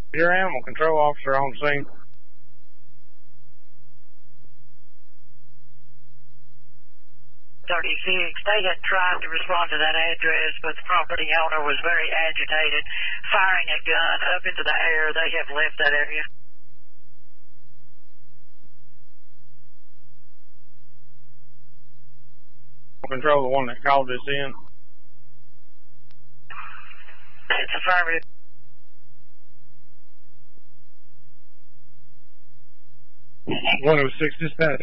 Your animal control officer on scene. 36. They had tried to respond to that address, but the property owner was very agitated, firing a gun up into the air. They have left that area. Control, the one that called this in. It's affirmative. .106 dispatch.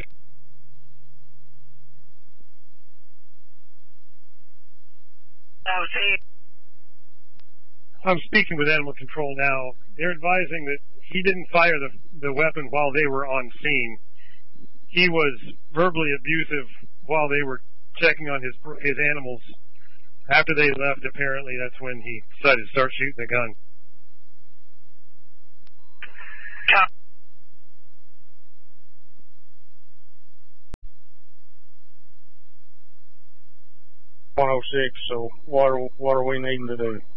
I'm speaking with Animal Control now. They're advising that he didn't fire the weapon while they were on scene. He was verbally abusive while they were checking on his animals. After they left, apparently, that's when he decided to start shooting the gun. .106. So what are we needing to do?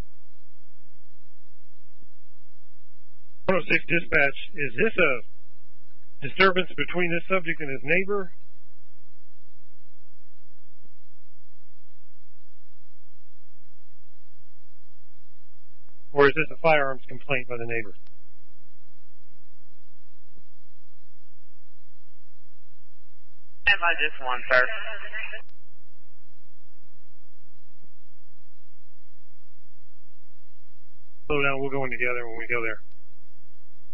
106 dispatch. Is this a disturbance between this subject and his neighbor? Or is this a firearms complaint by the neighbor? I just one, sir. Slow down, we'll go in together when we go there.